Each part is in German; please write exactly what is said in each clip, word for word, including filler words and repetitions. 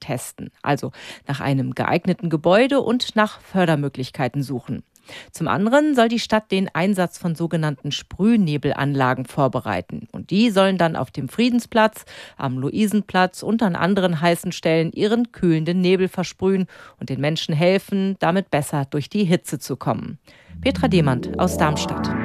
testen. Also nach einem geeigneten Gebäude und nach Fördermöglichkeiten suchen. Zum anderen soll die Stadt den Einsatz von sogenannten Sprühnebelanlagen vorbereiten. Und die sollen dann auf dem Friedensplatz, am Luisenplatz und an anderen heißen Stellen ihren kühlenden Nebel versprühen und den Menschen helfen, damit besser durch die Hitze zu kommen. Petra Demand aus Darmstadt. H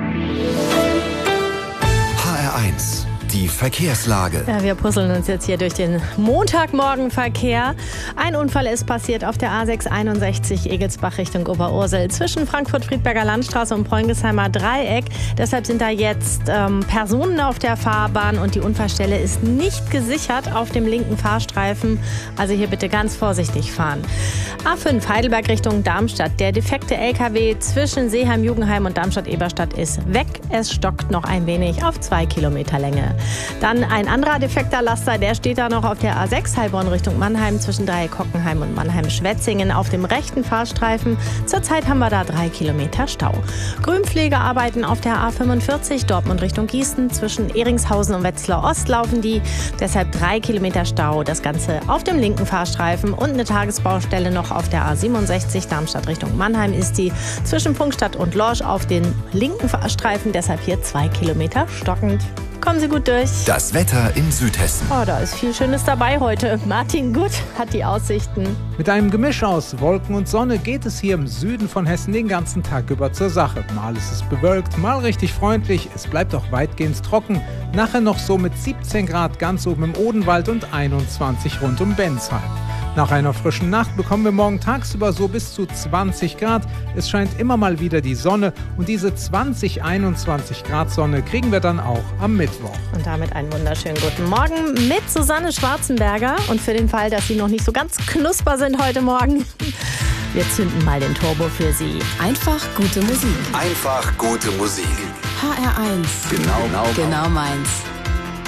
R eins. Die Verkehrslage. Ja, wir puzzeln uns jetzt hier durch den Montagmorgenverkehr. Ein Unfall ist passiert auf der A sechs einundsechzig Egelsbach Richtung Oberursel zwischen Frankfurt-Friedberger Landstraße und Preungesheimer Dreieck. Deshalb sind da jetzt ähm, Personen auf der Fahrbahn und die Unfallstelle ist nicht gesichert auf dem linken Fahrstreifen. Also hier bitte ganz vorsichtig fahren. A fünf Heidelberg Richtung Darmstadt. Der defekte L K W zwischen Seeheim-Jugendheim und Darmstadt-Eberstadt ist weg. Es stockt noch ein wenig auf zwei Kilometer Länge. Dann ein anderer defekter Laster, der steht da noch auf der A sechs Heilbronn Richtung Mannheim zwischen Dreieck-Hockenheim und Mannheim-Schwetzingen auf dem rechten Fahrstreifen. Zurzeit haben wir da drei Kilometer Stau. Grünpflegearbeiten auf der A fünfundvierzig Dortmund Richtung Gießen zwischen Ehringshausen und Wetzlar Ost laufen die. Deshalb drei Kilometer Stau. Das Ganze auf dem linken Fahrstreifen und eine Tagesbaustelle noch auf der A siebenundsechzig Darmstadt Richtung Mannheim ist die zwischen Prunkstadt und Lorsch auf den linken Fahrstreifen. Deshalb hier zwei Kilometer stockend. Kommen Sie gut durch. Das Wetter in Südhessen. Oh, da ist viel Schönes dabei heute. Martin Gut hat die Aussichten. Mit einem Gemisch aus Wolken und Sonne geht es hier im Süden von Hessen den ganzen Tag über zur Sache. Mal ist es bewölkt, mal richtig freundlich. Es bleibt auch weitgehend trocken. Nachher noch so mit siebzehn Grad ganz oben im Odenwald und einundzwanzig rund um Bensheim. Nach einer frischen Nacht bekommen wir morgen tagsüber so bis zu zwanzig Grad. Es scheint immer mal wieder die Sonne und diese zwanzig, einundzwanzig Grad Sonne kriegen wir dann auch am Mittwoch. Und damit einen wunderschönen guten Morgen mit Susanne Schwarzenberger. Und für den Fall, dass Sie noch nicht so ganz knusper sind heute Morgen, wir zünden mal den Turbo für Sie. Einfach gute Musik. Einfach gute Musik. H R eins. Genau, genau, Genau meins.